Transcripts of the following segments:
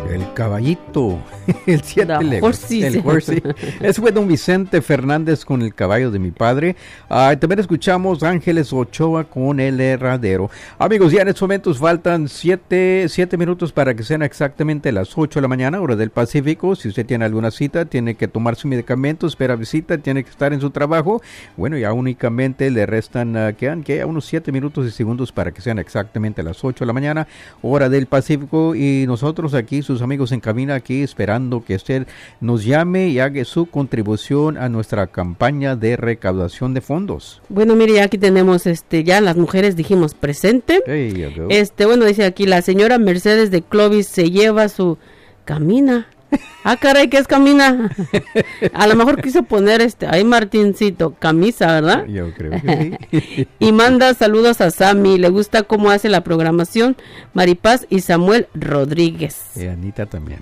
El caballito, el 7 el horsey. Ese fue don Vicente Fernández con El caballo de mi padre. También escuchamos Ángeles Ochoa con El herradero. Amigos, ya en estos momentos faltan 7 minutos para que sean exactamente las 8 de la mañana, hora del Pacífico. Si usted tiene alguna cita, tiene que tomar su medicamento, espera visita, tiene que estar en su trabajo. Bueno, ya únicamente le restan, quedan unos 7 minutos y segundos para que sean exactamente las 8 de la mañana, hora del Pacífico. Y nosotros aquí, sus amigos en cabina, aquí esperando que usted nos llame y haga su contribución a nuestra campaña de recaudación de fondos. Bueno, mire, ya aquí tenemos, ya las mujeres dijimos presente. Bueno, dice aquí, la señora Mercedes de Clovis se lleva su camina. Ah, caray, ¿qué es camina? A lo mejor quiso poner ahí Martincito, camisa, ¿verdad? Yo creo que sí. Y manda saludos a Sammy, le gusta cómo hace la programación, Maripaz y Samuel Rodríguez. Y Anita también.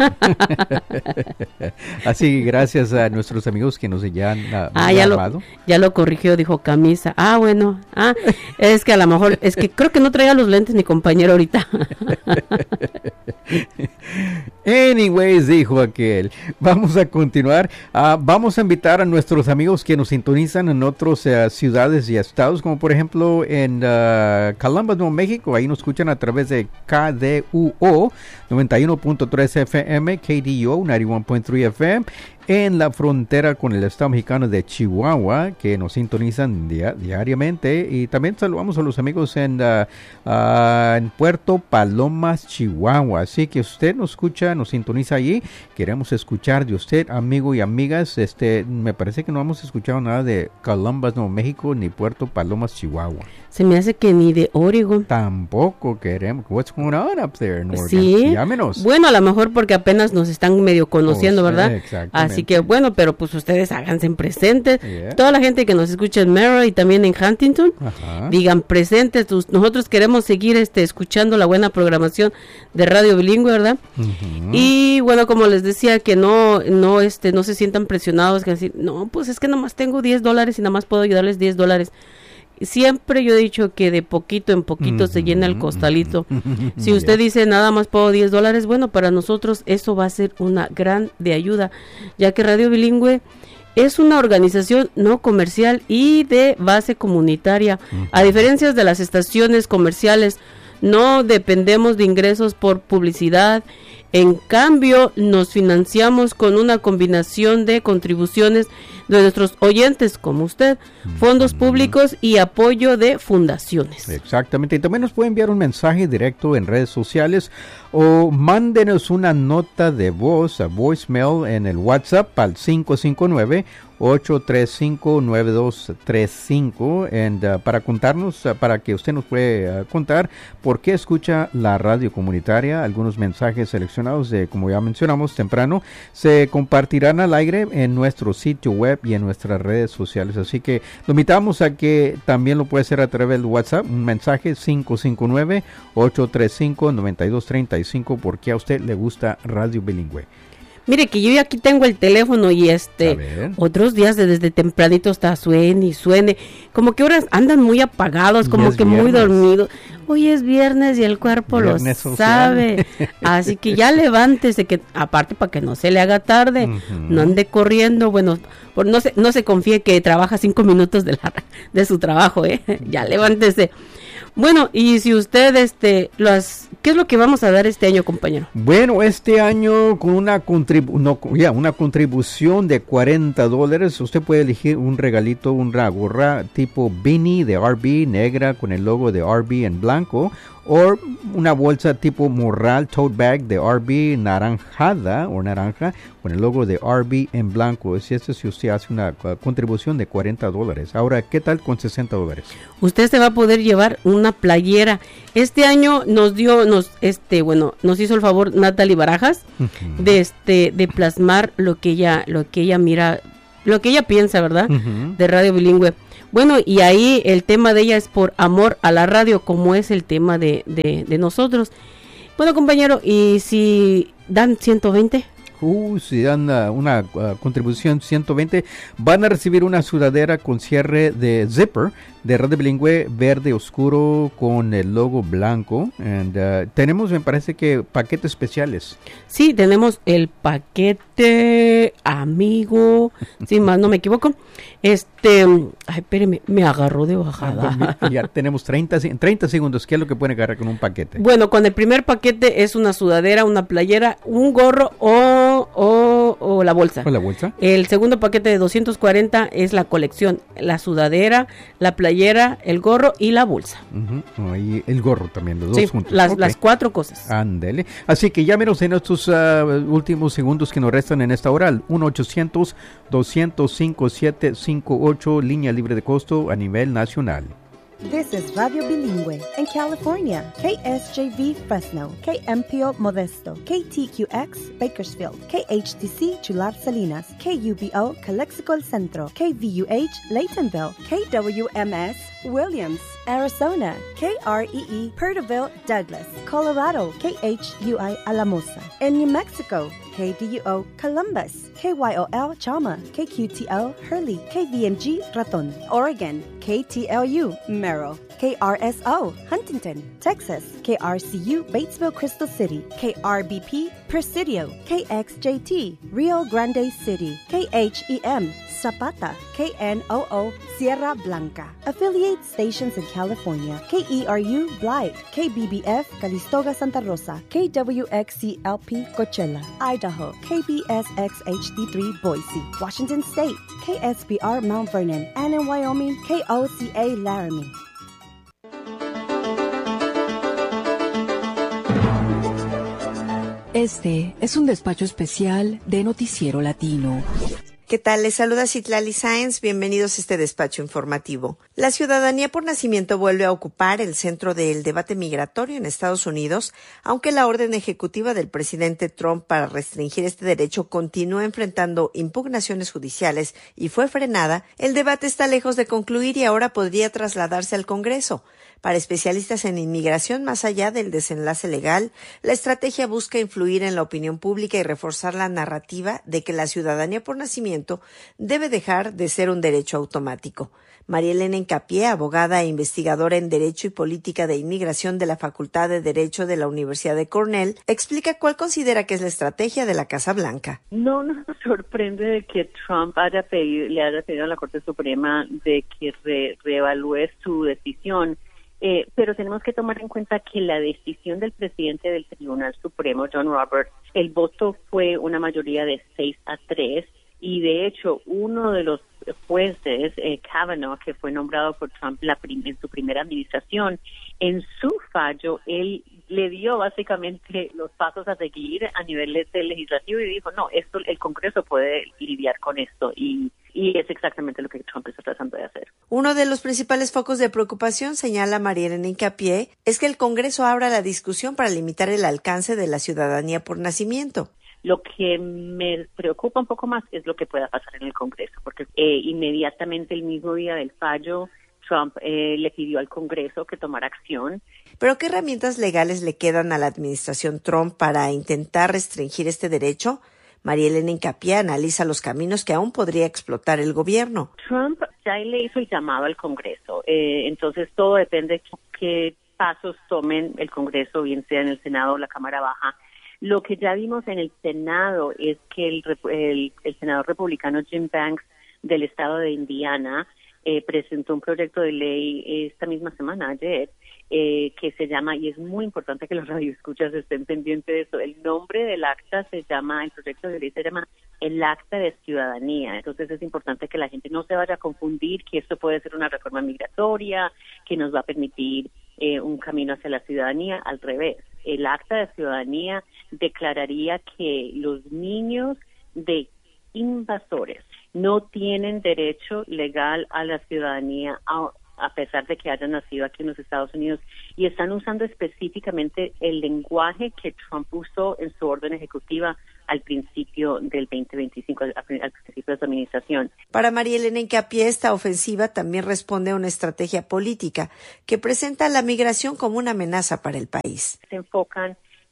Así, gracias a nuestros amigos que nos ya han ya lo corrigió, dijo camisa. Ah, bueno. Es que a lo mejor, es que creo que no traía los lentes mi compañero ahorita. Anyways, dijo aquel. Vamos a continuar. Vamos a invitar a nuestros amigos que nos sintonizan en otras ciudades y estados, como por ejemplo en Columbus, Nuevo México. Ahí nos escuchan a través de KDUO 91.3 FM, KDUO 91.3 FM. En la frontera con el estado mexicano de Chihuahua, que nos sintonizan diariamente. Y también saludamos a los amigos en Puerto Palomas, Chihuahua. Así que usted nos escucha, nos sintoniza allí. Queremos escuchar de usted, amigo y amigas. Me parece que no hemos escuchado nada de Columbus, Nuevo México, ni Puerto Palomas, Chihuahua. Se me hace que ni de Oregon. Tampoco queremos. What's going on up there in Oregon? Sí. Llámenos. Bueno, a lo mejor porque apenas nos están medio conociendo, ¿verdad? Exactamente. Así que bueno, pero pues ustedes háganse presentes. Toda la gente que nos escucha en Merrill y también en Huntington, digan presentes. Nosotros queremos seguir escuchando la buena programación de Radio Bilingüe, ¿verdad? Y bueno, como les decía, que no se sientan presionados, que decir, no, pues es que nomás tengo $10 y nada más puedo ayudarles $10. Siempre yo he dicho que de poquito en poquito se llena el costalito. Si usted dice nada más puedo $10, bueno, para nosotros eso va a ser una gran de ayuda, ya que Radio Bilingüe es una organización no comercial y de base comunitaria. A diferencia de las estaciones comerciales, no dependemos de ingresos por publicidad. En cambio, nos financiamos con una combinación de contribuciones de nuestros oyentes, como usted, fondos públicos y apoyo de fundaciones. Exactamente. Y también nos puede enviar un mensaje directo en redes sociales o mándenos una nota de voz a voicemail en el WhatsApp al 559-835-9235 para contarnos, para que usted nos pueda contar por qué escucha la radio comunitaria. Algunos mensajes seleccionados como ya mencionamos temprano, se compartirán al aire en nuestro sitio web y en nuestras redes sociales. Así que lo invitamos a que también lo puede hacer a través del WhatsApp, un mensaje 559-835-9235, porque a usted le gusta Radio Bilingüe. Mire que yo aquí tengo el teléfono y otros días desde tempranito está suene y suene, como que ahora andan muy apagados, como que viernes. Muy dormidos. Hoy es viernes y el cuerpo viernes lo sabe. Así que ya levántese, que aparte para que no se le haga tarde, no ande corriendo, bueno, no se confíe que trabaja 5 minutos de su trabajo, ya levántese. Bueno, y si usted, ¿qué es lo que vamos a dar este año, compañero? Bueno, este año con una contribución de $40, usted puede elegir un regalito, una gorra tipo beanie de RB negra con el logo de RB en blanco, o una bolsa tipo morral, tote bag de RB naranjada o naranja con el logo de RB en blanco. Si usted hace una contribución de $40. Ahora, ¿qué tal con $60? Usted se va a poder llevar una playera. Este año nos hizo el favor Natalie Barajas de plasmar lo que ella mira, lo que ella piensa, ¿verdad? De Radio Bilingüe. Bueno, y ahí el tema de ella es por amor a la radio, como es el tema de nosotros. Bueno, compañero, ¿y si dan 120? si dan una contribución 120, van a recibir una sudadera con cierre de zipper de Radio Bilingüe verde oscuro con el logo blanco. Tenemos, me parece que, paquetes especiales. Sí, tenemos el paquete amigo, si más no me equivoco. Ay, espéreme, me agarró de bajada. Ya tenemos 30 segundos. ¿Qué es lo que pueden agarrar con un paquete? Bueno, con el primer paquete es una sudadera, una playera, un gorro o la bolsa. ¿O la bolsa? El segundo paquete de 240 es la colección, la sudadera, la playera, el gorro y la bolsa. Y el gorro también, los dos juntos. Las 4 cosas. Ándele. Así que llámenos en estos últimos segundos que nos restan en esta hora al 1-800-205-758, línea libre de costo a nivel nacional. This is Radio Bilingüe in California, KSJV Fresno, KMPO Modesto, KTQX Bakersfield, KHTC Chular Salinas, KUBO Calexico El Centro, KVUH Laytonville, KWMS Williams, Arizona, KREE Perterville Douglas, Colorado, KHUI Alamosa, in New Mexico, KDUO Columbus, KYOL Chalma, KQTL Hurley, KVMG Raton, Oregon, KTLU Merrill, KRSO Huntington, Texas, KRCU Batesville Crystal City, KRBP Presidio, KXJT Rio Grande City, KHEM Zapata, KNOO Sierra Blanca. Affiliate stations in California, KERU Blythe, KBBF Calistoga Santa Rosa, KWXCLP Coachella, Idaho, KBSX HD3 Boise, Washington State, KSBR Mount Vernon, and in Wyoming, KOCA Laramie. Este es un despacho especial de Noticiero Latino. ¿Qué tal? Les saluda Citlali Sáenz. Bienvenidos a este despacho informativo. La ciudadanía por nacimiento vuelve a ocupar el centro del debate migratorio en Estados Unidos, aunque la orden ejecutiva del presidente Trump para restringir este derecho continúa enfrentando impugnaciones judiciales y fue frenada. El debate está lejos de concluir y ahora podría trasladarse al Congreso. Para especialistas en inmigración, más allá del desenlace legal, la estrategia busca influir en la opinión pública y reforzar la narrativa de que la ciudadanía por nacimiento debe dejar de ser un derecho automático. María Elena Hincapié, abogada e investigadora en Derecho y Política de Inmigración de la Facultad de Derecho de la Universidad de Cornell, explica cuál considera que es la estrategia de la Casa Blanca. No nos sorprende de que Trump le haya pedido a la Corte Suprema de que reevalúe su decisión. Pero tenemos que tomar en cuenta que la decisión del presidente del Tribunal Supremo, John Roberts, el voto fue una mayoría de 6-3 y de hecho uno de los jueces, Kavanaugh, que fue nombrado por Trump en su primera administración, en su fallo él le dio básicamente los pasos a seguir a nivel legislativo y dijo, no, esto el Congreso puede lidiar con esto y es exactamente lo que Trump está tratando de hacer. Uno de los principales focos de preocupación, señala María Elena Hincapié, es que el Congreso abra la discusión para limitar el alcance de la ciudadanía por nacimiento. Lo que me preocupa un poco más es lo que pueda pasar en el Congreso, porque inmediatamente el mismo día del fallo, Trump le pidió al Congreso que tomara acción. ¿Pero qué herramientas legales le quedan a la administración Trump para intentar restringir este derecho? María Elena Hincapié analiza los caminos que aún podría explotar el gobierno. Trump ya le hizo el llamado al Congreso, entonces todo depende de qué pasos tomen el Congreso, bien sea en el Senado o la Cámara Baja. Lo que ya vimos en el Senado es que el senador republicano Jim Banks del estado de Indiana presentó un proyecto de ley esta misma semana, ayer, que se llama, y es muy importante que los radioescuchas estén pendientes de eso, el nombre del acta el proyecto de ley se llama el Acta de Ciudadanía. Entonces es importante que la gente no se vaya a confundir que esto puede ser una reforma migratoria, que nos va a permitir un camino hacia la ciudadanía. Al revés, el Acta de Ciudadanía declararía que los niños de invasores no tienen derecho legal a la ciudadanía a pesar de que hayan nacido aquí en los Estados Unidos, y están usando específicamente el lenguaje que Trump usó en su orden ejecutiva al principio del 2025, al principio de su administración. Para María Elena Hincapié, esta ofensiva también responde a una estrategia política que presenta la migración como una amenaza para el país. Se enfocan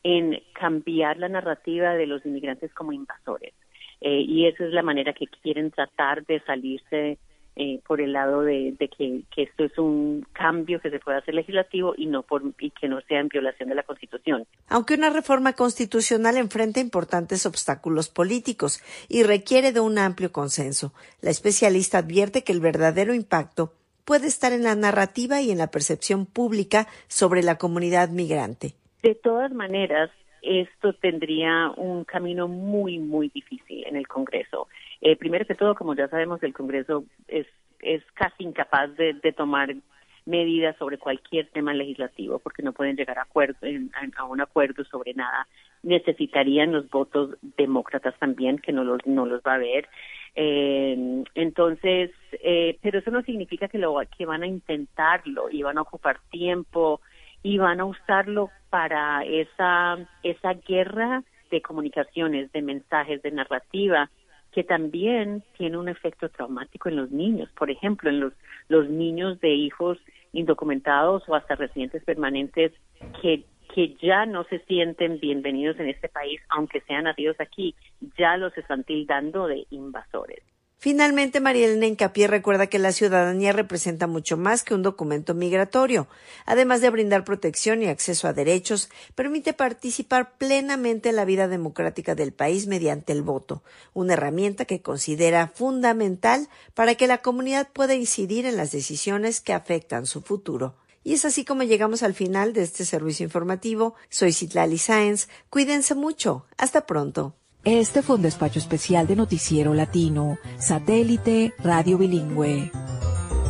en cambiar la narrativa de los inmigrantes como invasores. Y esa es la manera que quieren tratar de salirse por el lado de que esto es un cambio que se puede hacer legislativo y que no sea en violación de la Constitución. Aunque una reforma constitucional enfrenta importantes obstáculos políticos y requiere de un amplio consenso, la especialista advierte que el verdadero impacto puede estar en la narrativa y en la percepción pública sobre la comunidad migrante. De todas maneras, esto tendría un camino muy, muy difícil en el Congreso. Primero que todo, como ya sabemos, el Congreso es casi incapaz de tomar medidas sobre cualquier tema legislativo porque no pueden llegar a un acuerdo sobre nada. Necesitarían los votos demócratas también, que no los va a haber. Entonces, pero eso no significa que van a intentarlo y van a ocupar tiempo y van a usarlo para esa guerra de comunicaciones, de mensajes, de narrativa, que también tiene un efecto traumático en los niños. Por ejemplo, en los niños de hijos indocumentados o hasta residentes permanentes que ya no se sienten bienvenidos en este país, aunque sean nacidos aquí, ya los están tildando de invasores. Finalmente, María Elena Hincapié recuerda que la ciudadanía representa mucho más que un documento migratorio. Además de brindar protección y acceso a derechos, permite participar plenamente en la vida democrática del país mediante el voto, una herramienta que considera fundamental para que la comunidad pueda incidir en las decisiones que afectan su futuro. Y es así como llegamos al final de este servicio informativo. Soy Citlali Sáenz. Cuídense mucho. Hasta pronto. Este fue un despacho especial de Noticiero Latino, Satélite Radio Bilingüe.